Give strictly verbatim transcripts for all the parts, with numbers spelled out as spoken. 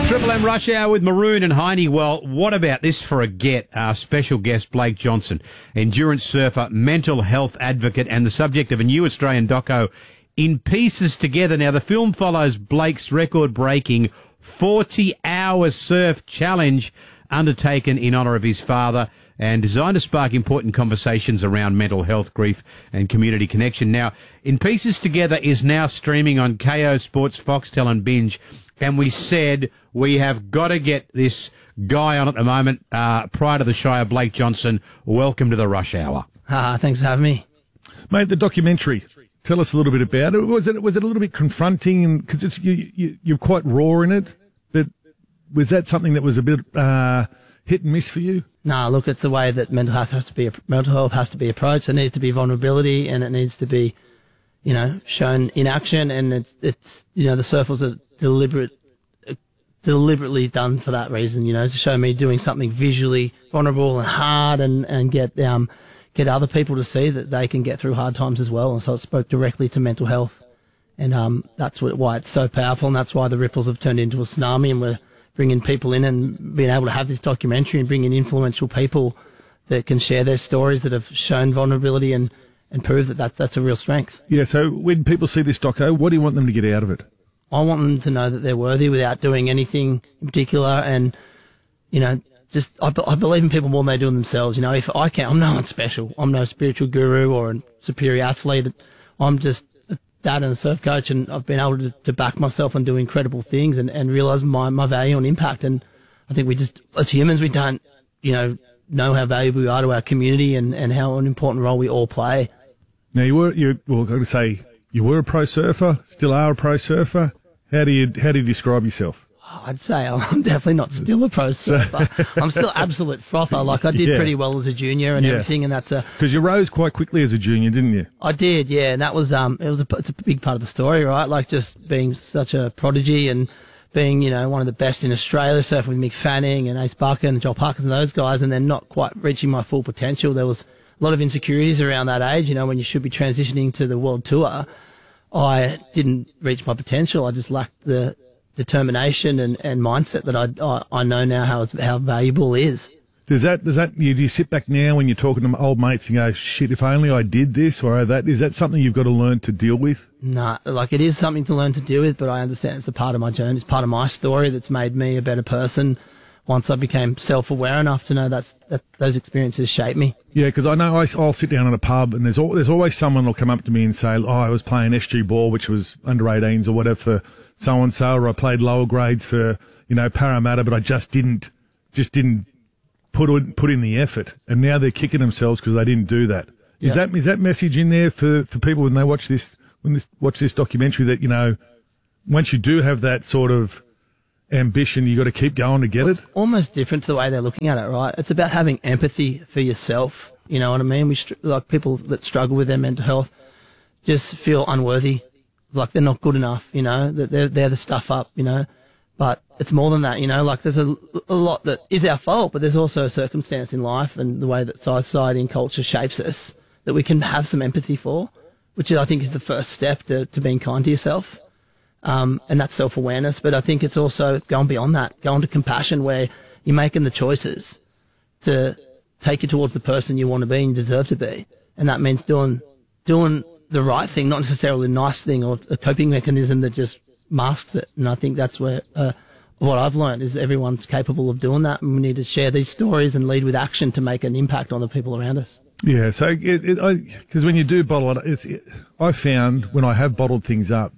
Triple M Rush Hour with Maroon and Heine. Well, what about this for a get? Our special guest, Blake Johnson, endurance surfer, mental health advocate, and the subject of a new Australian doco, In Pieces Together. Now, the film follows Blake's record-breaking forty-hour surf challenge undertaken in honour of his father and designed to spark important conversations around mental health, grief and community connection. Now, In Pieces Together is now streaming on Kayo Sports, Foxtel and Binge, and we said we have got to get this guy on at the moment. Uh, prior to the Shire, Blake Johnson, welcome to the Rush Hour. Ah, thanks for having me. Mate, the documentary, tell us a little bit about it. Was it was it a little bit confronting? Because it's you, you, you're quite raw in it, but was that something that was a bit uh, hit and miss for you? Nah, look, it's the way that mental health has to be mental health has to be approached. There needs to be vulnerability, and it needs to be, you know, shown in action. And it's it's you know the surf was a deliberate, uh, deliberately done for that reason. You know, to show me doing something visually vulnerable and hard, and and get um get other people to see that they can get through hard times as well. And so it spoke directly to mental health, and um that's what, why it's so powerful, and that's why the ripples have turned into a tsunami, and we're bringing people in and being able to have this documentary and bring in influential people that can share their stories that have shown vulnerability and, and prove that that's, that's a real strength. Yeah, so when people see this doco, what do you want them to get out of it? I want them to know that they're worthy without doing anything in particular, and, you know, just I, I believe in people more than they do in themselves. You know, if I can, I'm no one special. I'm no spiritual guru or a superior athlete. I'm just a dad and a surf coach, and I've been able to, to back myself and do incredible things and, and realize my, my value and impact. And I think we just, as humans, we don't, you know, know how valuable we are to our community and, and how an important role we all play. Now, you were, you well, I'm going to say, you were a pro surfer, still are a pro surfer. How do you, how do you describe yourself? Oh, I'd say I'm definitely not still a pro surfer. I'm still absolute frother. Like, I did Yeah. pretty well as a junior and Yeah. everything, and that's a... Because you rose quite quickly as a junior, didn't you? I did, yeah, and that was, um, it was a, it's a big part of the story, right? Like, just being such a prodigy and being, you know, one of the best in Australia, surfing with Mick Fanning and Ace Barker and Joel Parkins and those guys, and then not quite reaching my full potential. There was a lot of insecurities around that age, you know, when you should be transitioning to the world tour. I didn't reach my potential. I just lacked the determination and, and mindset that I, I I know now how how valuable is. Does that does that you, do you sit back now when you're talking to old mates and go, shit, if only I did this or that? Is that something you've got to learn to deal with? Nah, like it is something to learn to deal with, but I understand it's a part of my journey. It's part of my story that's made me a better person. Once I became self-aware enough to know that's, that those experiences shape me. Yeah, because I know I, I'll sit down in a pub and there's al- there's always someone will come up to me and say, oh, I was playing S G ball, which was under eighteens or whatever for so-and-so, or I played lower grades for, you know, Parramatta, but I just didn't, just didn't put in, put in the effort. And now they're kicking themselves because they didn't do that. Is Yeah. that is that message in there for, for people when they watch this, when they watch this documentary that, you know, once you do have that sort of ambition, you got to keep going to get It's it? almost different to the way they're looking at it, right? It's about having empathy for yourself. You know what I mean? We str- like people that struggle with their mental health just feel unworthy, like they're not good enough. You know, that they're they're the stuff up. You know, but it's more than that. You know, like there's a, a lot that is our fault, but there's also a circumstance in life and the way that society and culture shapes us that we can have some empathy for, which I think is the first step to to being kind to yourself. Um, and that's self-awareness. But I think it's also going beyond that, going to compassion where you're making the choices to take you towards the person you want to be and deserve to be. And that means doing, doing the right thing, not necessarily a nice thing or a coping mechanism that just masks it. And I think that's where, uh, what I've learned is everyone's capable of doing that. And we need to share these stories and lead with action to make an impact on the people around us. Yeah, so it, it, I, because when you do bottle it, it's, it, I found when I have bottled things up,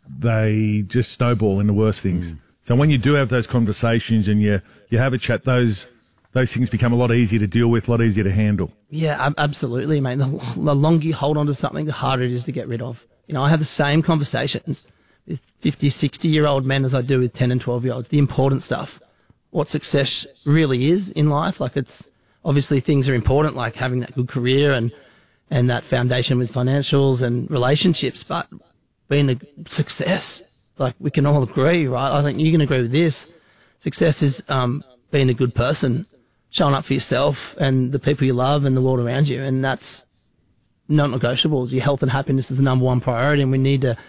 they just snowball into worse things. Mm. So when you do have those conversations and you, you have a chat, those those things become a lot easier to deal with, a lot easier to handle. Yeah, ab- absolutely, mate. The, the longer you hold on to something, the harder it is to get rid of. You know, I have the same conversations with fifty, sixty-year-old men as I do with ten and twelve-year-olds, the important stuff, what success really is in life. Like, it's obviously things are important, like having that good career and, and that foundation with financials and relationships, but being a success, like we can all agree, right? I think you can agree with this. Success is um, being a good person, showing up for yourself and the people you love and the world around you, and that's non-negotiable. Your health and happiness is the number one priority, and we need to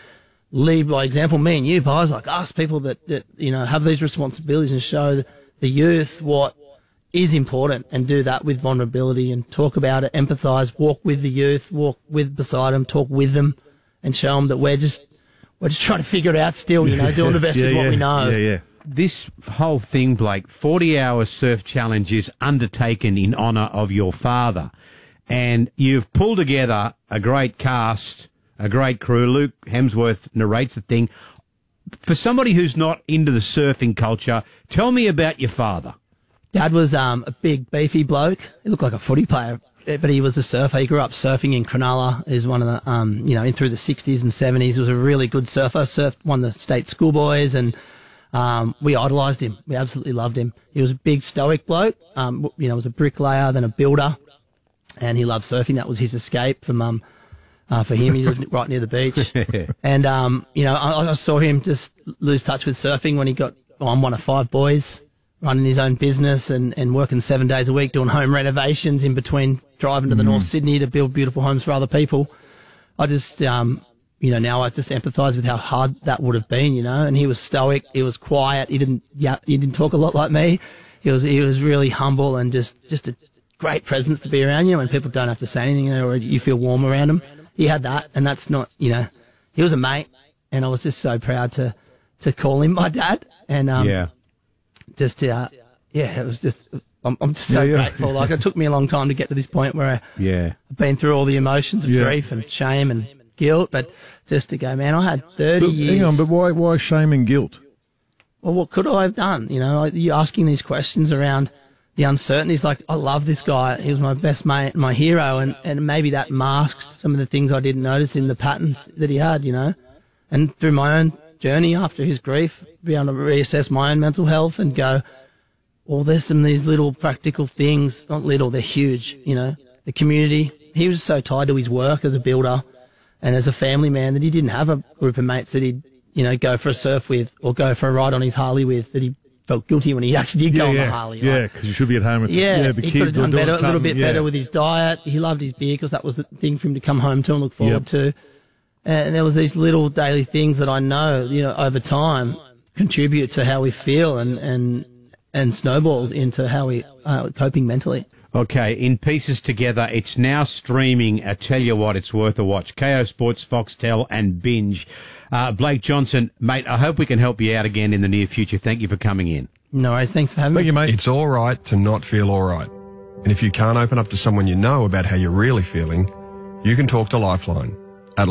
lead by example. Me and you, guys, like us, people that, that you know have these responsibilities and show the, the youth what is important and do that with vulnerability and talk about it, empathise, walk with the youth, walk with beside them, talk with them, and show them that we're just we're just trying to figure it out still. You know, doing the best yeah, with what yeah, we know. Yeah, yeah. This whole thing, Blake, forty-hour surf challenge is undertaken in honour of your father. And you've pulled together a great cast, a great crew. Luke Hemsworth narrates the thing. For somebody who's not into the surfing culture, tell me about your father. Dad was um, a big, beefy bloke. He looked like a footy player, but he was a surfer. He grew up surfing in Cronulla. He was one of the, um, you know, in through the sixties and seventies. He was a really good surfer. Surfed, won the state schoolboys, and um, we idolised him. We absolutely loved him. He was a big, stoic bloke. Um, you know, was a bricklayer, then a builder, and he loved surfing. That was his escape from um, uh, for him. He lived right near the beach, and um, you know, I, I saw him just lose touch with surfing when he got. Oh, I'm one of five boys, running his own business and, and working seven days a week doing home renovations in between driving to the mm. North Sydney to build beautiful homes for other people. I just, um, you know, now I just empathise with how hard that would have been, you know, and he was stoic, he was quiet, he didn't, yeah, he didn't talk a lot like me. He was, he was really humble and just, just a great presence to be around, you know, when people don't have to say anything or you feel warm around him. He had that, and that's not, you know, he was a mate, and I was just so proud to, to call him my dad. And, um, yeah. Just, uh, yeah, it was just, I'm, I'm just so yeah, yeah. grateful. Like, it took me a long time to get to this point where I, Yeah. I've been through all the emotions of Yeah. grief and shame and guilt, but just to go, man, I had thirty But, years. hang on, but why, why shame and guilt? Well, what could I have done? You know, like, you asking these questions around the uncertainties. Like, I love this guy. He was my best mate, my hero, and, and maybe that masked some of the things I didn't notice in the patterns that he had, you know. And through my own journey after his grief, be able to reassess my own mental health and go, well, there's some of these little practical things, not little, they're huge, you know. The community, he was so tied to his work as a builder and as a family man that he didn't have a group of mates that he'd, you know, go for a surf with or go for a ride on his Harley with, that he felt guilty when he actually did Yeah, go on yeah. the Harley. Yeah, like. because you should be at home with Yeah, the, yeah, the he kids could have done or doing better, a little something, bit yeah. better with his diet. He loved his beer because that was the thing for him to come home to and look forward Yep. to. And there was these little daily things that I know, you know, over time contribute to how we feel and, and, and snowballs into how we are coping mentally. Okay, in pieces together, it's now streaming. I tell you what, it's worth a watch. K O Sports, Foxtel, and Binge. Uh, Blake Johnson, mate, I hope we can help you out again in the near future. Thank you for coming in. No worries. Thanks for having Thank me. you, mate. It's all right to not feel all right. And if you can't open up to someone you know about how you're really feeling, you can talk to Lifeline at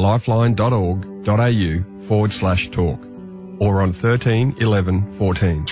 lifeline.org.au forward slash talk or on thirteen eleven fourteen.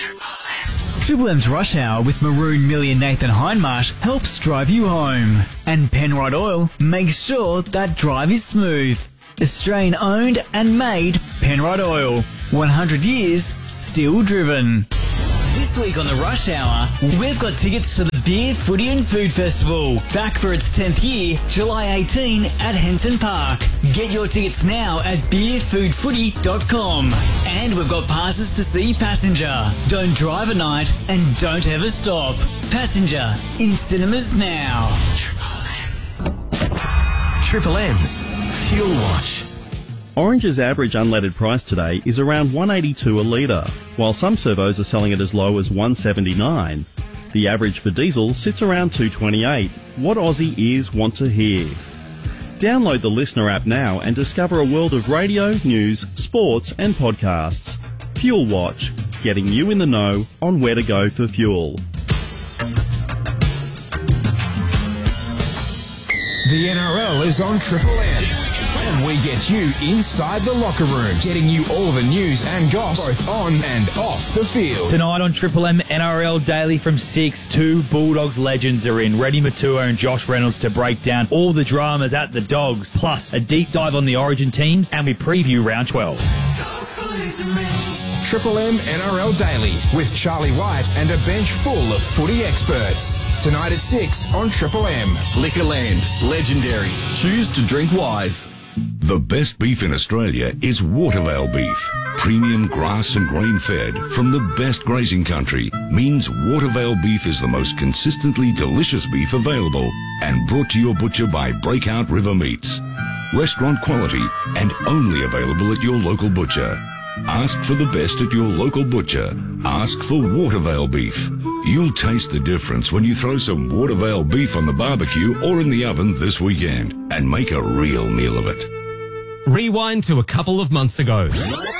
Triple M's Rush Hour with Maroon, Millie and Nathan Hindmarsh helps drive you home. And Penrite Oil makes sure that drive is smooth. Australian owned and made Penrite Oil. one hundred years, still driven. This week on the Rush Hour, we've got tickets to the Beer, Footy and Food Festival. Back for its tenth year, July eighteenth at Henson Park. Get your tickets now at beer food footy dot com. And we've got passes to see Passenger. Don't drive at night and don't ever stop. Passenger, in cinemas now. Triple M's Fuel Watch. Orange's average unleaded price today is around one eighty-two a litre, while some servos are selling it as low as one seventy-nine. The average for diesel sits around two twenty-eight. What Aussie ears want to hear? Download the Listener app now and discover a world of radio, news, sports and podcasts. Fuel Watch, getting you in the know on where to go for fuel. The N R L is on Triple M. And we get you inside the locker rooms, getting you all the news and goss, both on and off the field. Tonight on Triple M N R L Daily from six, two Bulldogs legends are in. Reddy Matua and Josh Reynolds to break down all the dramas at the Dogs, plus a deep dive on the Origin teams, and we preview round twelve. Triple M N R L Daily with Charlie White and a bench full of footy experts. Tonight at six on Triple M. Liquorland, legendary. Choose to drink wise. The best beef in Australia is Watervale beef. Premium grass and grain fed from the best grazing country means Watervale beef is the most consistently delicious beef available and brought to your butcher by Breakout River Meats. restaurant quality, and only available at your local butcher. Ask for the best at your local butcher. Ask for Watervale beef. You'll taste the difference when you throw some Watervale beef on the barbecue or in the oven this weekend and make a real meal of it. Rewind to a couple of months ago.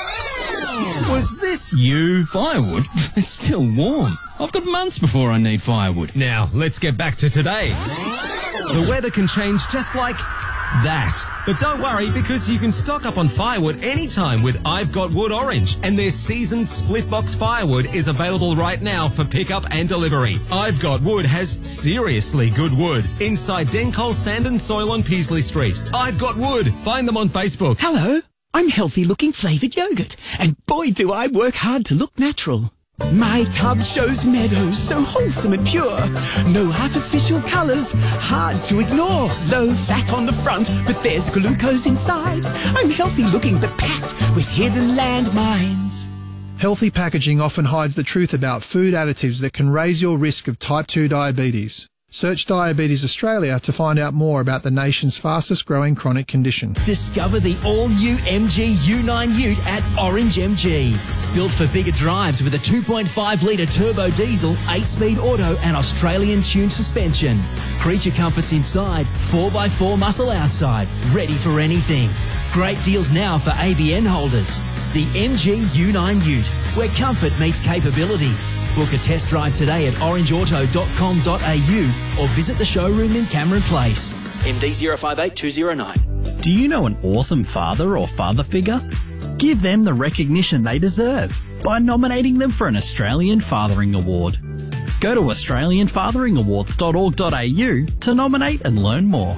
Was this you? Firewood? It's still warm. I've got months before I need firewood. Now, let's get back to today. The weather can change just like that. But don't worry, because you can stock up on firewood anytime with I've Got Wood Orange, and their seasoned split box firewood is available right now for pickup and delivery. I've Got Wood has seriously good wood inside Dencol Sand and Soil on Peasley Street. I've Got Wood. Find them on Facebook. Hello, I'm healthy looking flavoured yogurt, and boy do I work hard to look natural. My tub shows meadows so wholesome and pure. No artificial colours, hard to ignore. Low fat on the front, but there's glucose inside. I'm healthy looking but packed with hidden landmines. Healthy packaging often hides the truth about food additives that can raise your risk of type two diabetes. Search Diabetes Australia to find out more about the nation's fastest growing chronic condition. Discover the all-new M G U nine Ute at Orange M G. Built for bigger drives with a two point five litre turbo diesel, eight speed auto and Australian tuned suspension. Creature comforts inside, four by four muscle outside, ready for anything. Great deals now for A B N holders. The M G U nine Ute, where comfort meets capability. Book a test drive today at orange auto dot com dot a u or visit the showroom in Cameron Place. M D zero five eight two zero nine. Do you know an awesome father or father figure? Give them the recognition they deserve by nominating them for an Australian Fathering Award. Go to australian fathering awards dot org dot a u to nominate and learn more.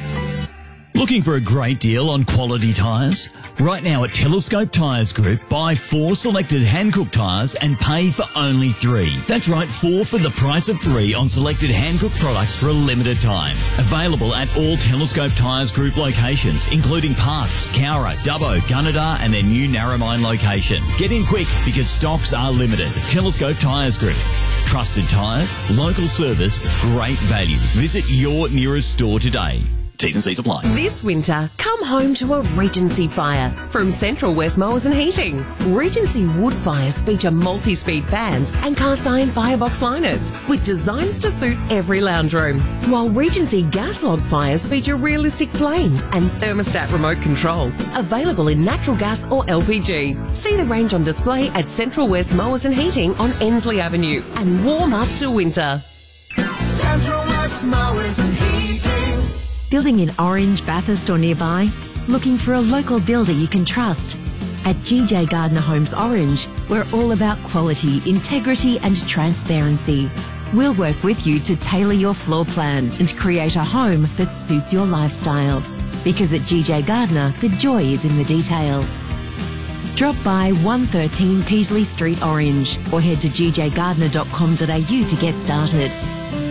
Looking for a great deal on quality tyres? Right now at Telescope Tyres Group, buy four selected Hankook tyres and pay for only three. That's right, four for the price of three on selected Hankook products for a limited time. Available at all Telescope Tyres Group locations, including Parkes, Cowra, Dubbo, Gunnedah and their new Narromine location. Get in quick because stocks are limited. Telescope Tyres Group. Trusted tyres, local service, great value. Visit your nearest store today. T's and C's apply. This winter, come home to a Regency fire from Central West Mowers and Heating. Regency wood fires feature multi-speed fans and cast iron firebox liners with designs to suit every lounge room. While Regency gas log fires feature realistic flames and thermostat remote control. Available in natural gas or L P G. See the range on display at Central West Mowers and Heating on Ensley Avenue and warm up to winter. Central West Mowers and Heating. Building in Orange, Bathurst or nearby? Looking for a local builder you can trust? At G J Gardner Homes Orange, we're all about quality, integrity and transparency. We'll work with you to tailor your floor plan and create a home that suits your lifestyle. Because at G J Gardner, the joy is in the detail. Drop by one thirteen Peasley Street Orange or head to g j gardner dot com dot a u to get started.